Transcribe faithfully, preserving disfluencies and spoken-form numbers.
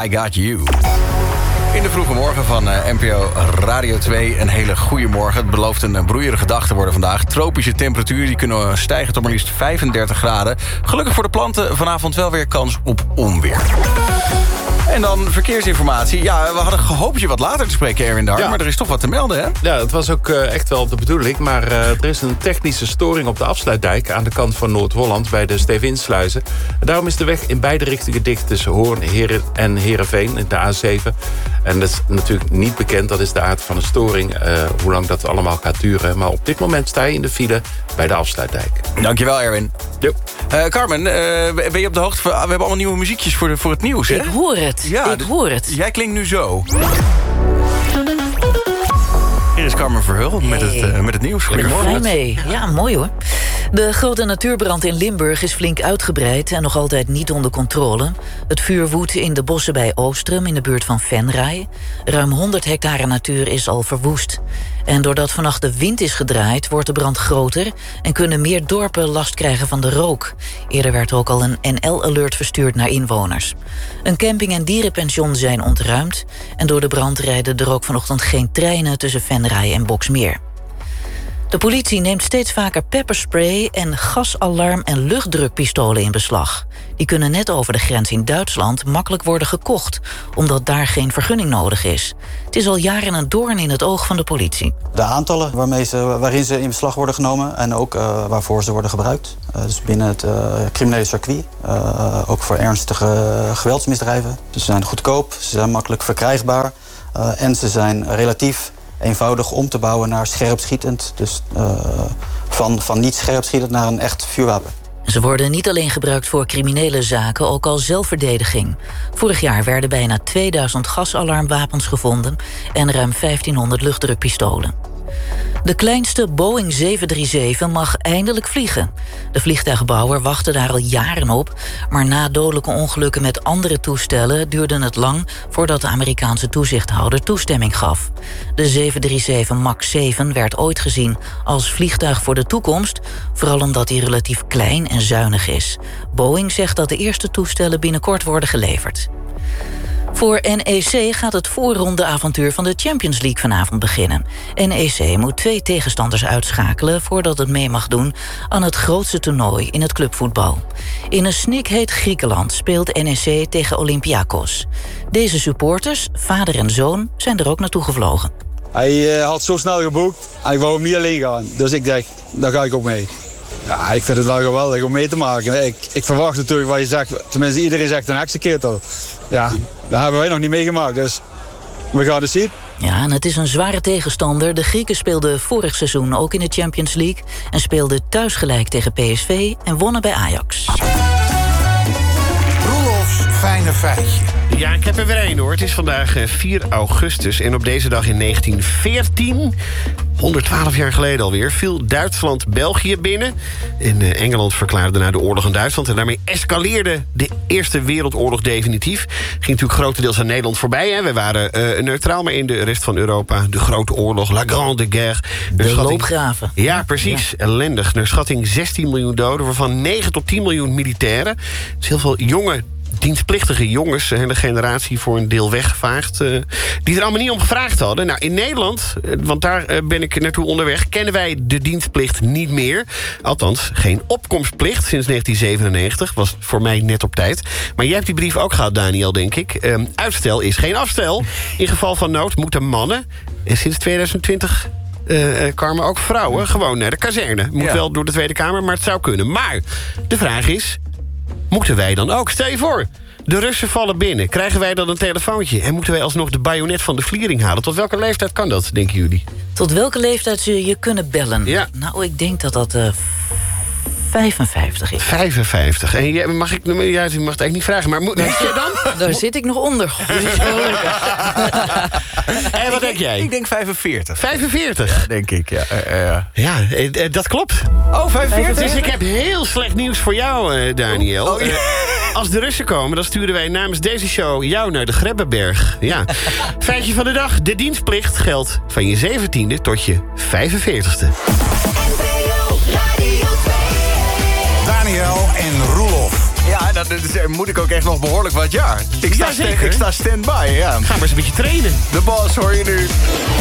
I Got You. In de vroege morgen van uh, N P O Radio twee. Een hele goede morgen. Het belooft een broeierige dag te worden vandaag. Tropische temperaturen die kunnen stijgen tot maar liefst vijfendertig graden. Gelukkig voor de planten vanavond wel weer kans op onweer. En dan verkeersinformatie. Ja, we hadden gehoopt je wat later te spreken, Erwin Dar. Ja. Maar er is toch wat te melden, hè? Ja, dat was ook uh, echt wel de bedoeling. Maar uh, er is een technische storing op de afsluitdijk... aan de kant van Noord-Holland bij de Stevinsluizen. En daarom is de weg in beide richtingen dicht... tussen Hoorn Heren en Heerenveen, de A zeven. En dat is natuurlijk niet bekend. Dat is de aard van de storing. Uh, hoe lang dat allemaal gaat duren. Maar op dit moment sta je in de file bij de afsluitdijk. Dankjewel, Erwin. Yep. Uh, Carmen, uh, ben je op de hoogte van... We hebben allemaal nieuwe muziekjes voor, de, voor het nieuws, hè? Ik hoor het. Ja, ik hoor het. Jij klinkt nu zo. Hier is Carmen Verheul met, het, uh, met het nieuws. Goedemorgen. mee. Ja, mooi hoor. De grote natuurbrand in Limburg is flink uitgebreid... en nog altijd niet onder controle. Het vuur woedt in de bossen bij Oostrum, in de buurt van Venray. Ruim honderd hectare natuur is al verwoest. En doordat vannacht de wind is gedraaid, wordt de brand groter... en kunnen meer dorpen last krijgen van de rook. Eerder werd er ook al een N L-alert verstuurd naar inwoners. Een camping- en dierenpension zijn ontruimd... en door de brand rijden er ook vanochtend geen treinen... tussen Venray en Boxmeer. De politie neemt steeds vaker pepperspray en gasalarm- en luchtdrukpistolen in beslag. Die kunnen net over de grens in Duitsland makkelijk worden gekocht... omdat daar geen vergunning nodig is. Het is al jaren een doorn in het oog van de politie. De aantallen waarmee ze, waarin ze in beslag worden genomen... en ook uh, waarvoor ze worden gebruikt. Uh, dus binnen het uh, criminele circuit. Uh, ook voor ernstige geweldsmisdrijven. Ze zijn goedkoop, ze zijn makkelijk verkrijgbaar... Uh, en ze zijn relatief... eenvoudig om te bouwen naar scherpschietend. Dus uh, van, van niet scherpschietend naar een echt vuurwapen. Ze worden niet alleen gebruikt voor criminele zaken, ook als zelfverdediging. Vorig jaar werden bijna tweeduizend gasalarmwapens gevonden... en ruim vijftienhonderd luchtdrukpistolen. De kleinste Boeing zeven drie zeven mag eindelijk vliegen. De vliegtuigbouwer wachtte daar al jaren op... maar na dodelijke ongelukken met andere toestellen... duurde het lang voordat de Amerikaanse toezichthouder toestemming gaf. De zeven drie zeven MAX zeven werd ooit gezien als vliegtuig voor de toekomst... vooral omdat hij relatief klein en zuinig is. Boeing zegt dat de eerste toestellen binnenkort worden geleverd. Voor N E C gaat het voorrondeavontuur van de Champions League vanavond beginnen. N E C moet twee tegenstanders uitschakelen voordat het mee mag doen aan het grootste toernooi in het clubvoetbal. In een snikheet Griekenland speelt N E C tegen Olympiakos. Deze supporters, vader en zoon, zijn er ook naartoe gevlogen. Hij uh, had zo snel geboekt en ik wou hem niet alleen gaan. Dus ik dacht, daar ga ik ook mee. Ja, ik vind het wel geweldig om mee te maken. Ik, ik verwacht natuurlijk wat je zegt, tenminste iedereen zegt een heksenketel. Ja, dat hebben wij nog niet meegemaakt, dus we gaan het zien. Ja, en het is een zware tegenstander. De Grieken speelden vorig seizoen ook in de Champions League... en speelden thuis gelijk tegen P S V en wonnen bij Ajax. Roelofs fijne feitje. Ja, ik heb er weer één hoor. Het is vandaag vier augustus en op deze dag in negentien veertien... honderdtwaalf jaar geleden alweer, viel Duitsland België binnen. En uh, Engeland verklaarde daarna de oorlog aan Duitsland... en daarmee escaleerde de Eerste Wereldoorlog definitief. Ging natuurlijk grotendeels aan Nederland voorbij. Hè. We waren uh, neutraal, maar in de rest van Europa... de grote oorlog, La Grande Guerre. De schatting... loopgraven. Ja, precies. Ja. Ellendig. Naar schatting zestien miljoen doden... waarvan negen tot tien miljoen militairen. Dus heel veel jonge... dienstplichtige jongens, een hele generatie voor een deel weggevaagd... Uh, die er allemaal niet om gevraagd hadden. Nou, in Nederland, uh, want daar uh, ben ik naartoe onderweg... kennen wij de dienstplicht niet meer. Althans, geen opkomstplicht sinds negentien zevenennegentig. Was voor mij net op tijd. Maar jij hebt die brief ook gehad, Daniel, denk ik. Um, uitstel is geen afstel. In geval van nood moeten mannen... en sinds tweeduizend twintig... Uh, uh, Carmen, ook vrouwen, gewoon naar de kazerne. Moet ja. wel door de Tweede Kamer, maar het zou kunnen. Maar de vraag is... moeten wij dan ook? Stel je voor, de Russen vallen binnen. Krijgen wij dan een telefoontje? En moeten wij alsnog de bajonet van de vliering halen? Tot welke leeftijd kan dat, denken jullie? Tot welke leeftijd zul je kunnen bellen? Ja. Nou, ik denk dat dat uh, vijfenvijftig is. vijfenvijftig. En jij, mag ik, ja, je mag het eigenlijk niet vragen, maar moet je dan? Daar zit ik nog onder. En wat denk jij? Ik denk vijfenveertig. vijfenveertig? Ja, denk ik, ja. Uh, uh. Ja, uh, dat klopt. Oh, vijfenveertig? Dus ik heb heel slecht nieuws voor jou, uh, Daniel. Oh, ja. uh, als de Russen komen, dan sturen wij namens deze show jou naar de Grebbeberg. Ja. Feitje van de dag. De dienstplicht geldt van je zeventiende tot je vijfenveertigste. Daniel en Roelof. Ja, dan dan dan moet ik ook echt nog behoorlijk wat jaar. Ik sta, Ja, stand, zeker. ik sta stand-by, ja. Ga maar eens een beetje trainen. De Boss hoor je nu.